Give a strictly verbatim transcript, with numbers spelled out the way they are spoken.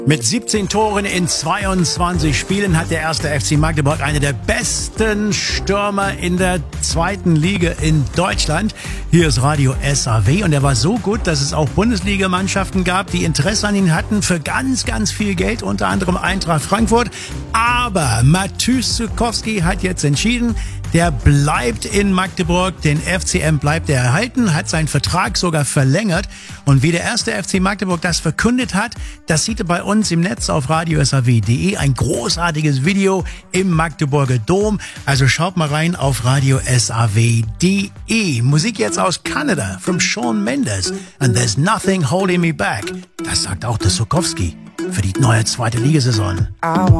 Mit siebzehn Toren in zweiundzwanzig Spielen hat der erste F C Magdeburg eine der besten Stürmer in der zweiten Liga in Deutschland. Hier ist Radio S A W und er war so gut, dass es auch Bundesligamannschaften gab, die Interesse an ihn hatten für ganz, ganz viel Geld, unter anderem Eintracht Frankfurt. Aber Mateusz Żukowski hat jetzt entschieden, der bleibt in Magdeburg, den F C M bleibt er erhalten, hat seinen Vertrag sogar verlängert. Und wie der erste F C Magdeburg das verkündet hat, das sieht ihr bei uns im Netz auf radio s a w punkt d e, ein großartiges Video im Magdeburger Dom. Also schaut mal rein auf radio s a w punkt d e. Musik jetzt aus Kanada, from Shawn Mendes. And there's nothing holding me back. Das sagt auch der Żukowski für die neue zweite Ligasaison.